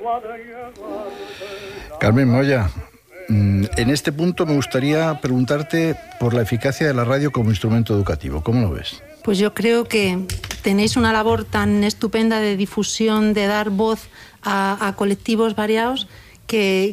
Carmen Moya, en este punto me gustaría preguntarte por la eficacia de la radio como instrumento educativo. ¿Cómo lo ves? Pues yo creo que tenéis una labor tan estupenda de difusión, de dar voz a colectivos variados, que